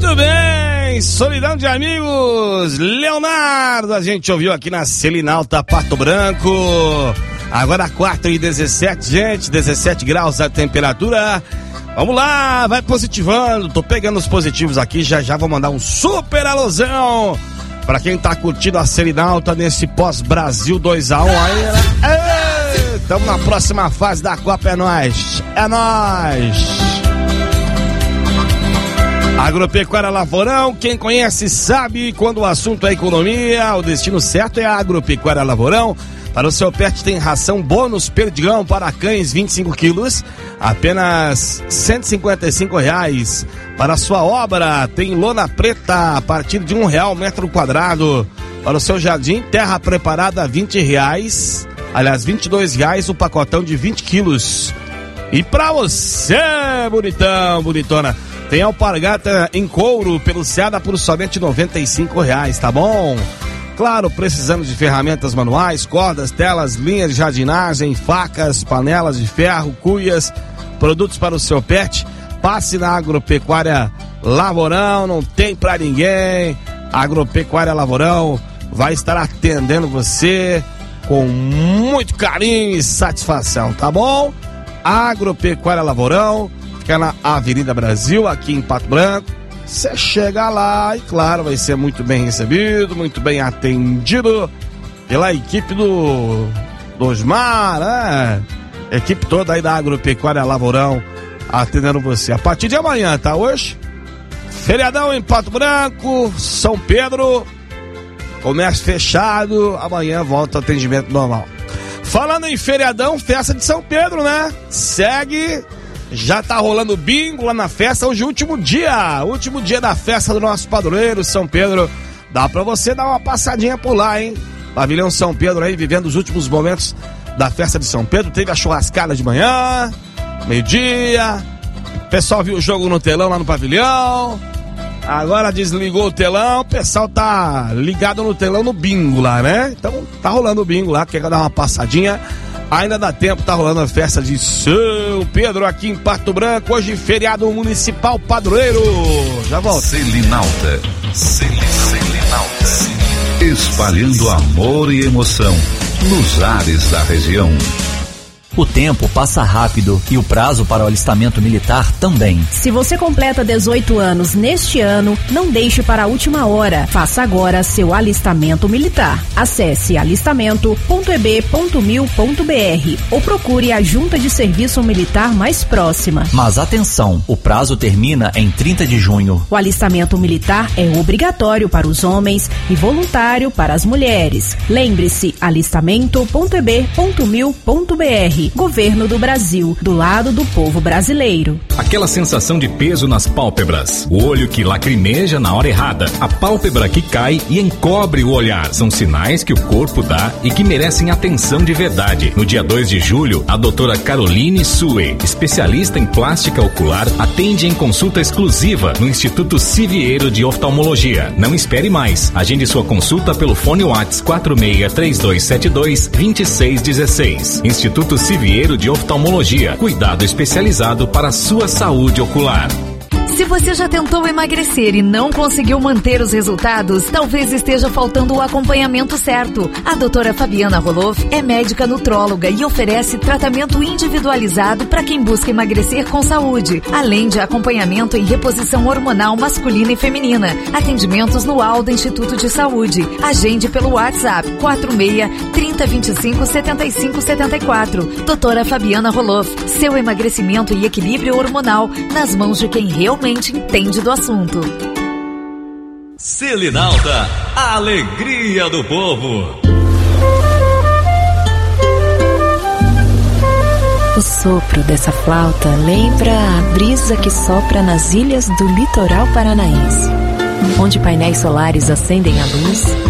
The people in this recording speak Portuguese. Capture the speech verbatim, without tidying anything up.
Muito bem, solidão de amigos, Leonardo, a gente ouviu aqui na Selinalta, Pato Branco. Agora quatro e dezessete, gente, dezessete graus a temperatura. Vamos lá, vai positivando, tô pegando os positivos aqui, já já vou mandar um super alusão pra quem tá curtindo a Selinalta nesse pós-Brasil dois a um aí, né? Ei, tamo na próxima fase da Copa, é nóis, é nóis. Agropecuária Lavourão, quem conhece sabe, quando o assunto é economia, o destino certo é a Agropecuária Lavourão. Para o seu pet tem ração bônus perdigão para cães vinte e cinco quilos, apenas cento e cinquenta e cinco reais. Para a sua obra tem lona preta a partir de um real metro quadrado. Para o seu jardim, terra preparada vinte reais, aliás vinte e dois reais o pacotão de vinte quilos. E para você, bonitão, bonitona, tem alpargata em couro peluciada por somente noventa e cinco reais, tá bom? Claro, precisamos de ferramentas manuais, cordas, telas, linhas de jardinagem, facas, panelas de ferro, cuias, produtos para o seu pet. Passe na Agropecuária Lavourão, não tem pra ninguém. Agropecuária Lavourão vai estar atendendo você com muito carinho e satisfação, tá bom? Agropecuária Lavourão, fica na Avenida Brasil, aqui em Pato Branco. Você chega lá e, claro, vai ser muito bem recebido, muito bem atendido pela equipe do, do Osmar, né? Equipe toda aí da Agropecuária Lavourão atendendo você. A partir de amanhã, tá? Hoje, feriadão em Pato Branco, São Pedro, comércio fechado, amanhã volta o atendimento normal. Falando em feriadão, festa de São Pedro, né? Segue... Já tá rolando bingo lá na festa, hoje é o último dia, último dia da festa do nosso padroeiro, São Pedro. Dá pra você dar uma passadinha por lá, hein? Pavilhão São Pedro aí, vivendo os últimos momentos da festa de São Pedro. Teve a churrascada de manhã, meio-dia. O pessoal viu o jogo no telão lá no pavilhão. Agora desligou o telão, o pessoal tá ligado no telão no bingo lá, né? Então tá rolando o bingo lá, quer dar uma passadinha. Ainda dá tempo, tá rolando a festa de São Pedro aqui em Pato Branco. Hoje, feriado municipal padroeiro. Já volto. Selinalta. Selinalta. Espalhando amor e emoção nos ares da região. O tempo passa rápido e o prazo para o alistamento militar também. Se você completa dezoito anos neste ano, não deixe para a última hora. Faça agora seu alistamento militar. Acesse alistamento ponto e b ponto mil ponto b r ou procure a Junta de Serviço Militar mais próxima. Mas atenção, o prazo termina em trinta de junho. O alistamento militar é obrigatório para os homens e voluntário para as mulheres. Lembre-se, alistamento ponto e b ponto mil ponto b r. Governo do Brasil, do lado do povo brasileiro. Aquela sensação de peso nas pálpebras, o olho que lacrimeja na hora errada, a pálpebra que cai e encobre o olhar, são sinais que o corpo dá e que merecem atenção de verdade. No dia dois de julho, a doutora Caroline Sue, especialista em plástica ocular, atende em consulta exclusiva no Instituto Sivieiro de Oftalmologia. Não espere mais, agende sua consulta pelo fone WhatsApp quatro seis três dois sete dois dois seis um seis. Instituto Sivieiro de Oftalmologia, cuidado especializado para a sua saúde ocular. Se você já tentou emagrecer e não conseguiu manter os resultados, talvez esteja faltando o acompanhamento certo. A doutora Fabiana Roloff é médica nutróloga e oferece tratamento individualizado para quem busca emagrecer com saúde, além de acompanhamento em reposição hormonal masculina e feminina. Atendimentos no Alda Instituto de Saúde. Agende pelo WhatsApp quatro seis, trinta, vinte e cinco, setenta e cinco, setenta e quatro. Doutora Fabiana Roloff, seu emagrecimento e equilíbrio hormonal nas mãos de quem realmente entende do assunto. Selinalta, a alegria do povo. O sopro dessa flauta lembra a brisa que sopra nas ilhas do litoral paranaense, onde painéis solares acendem a luz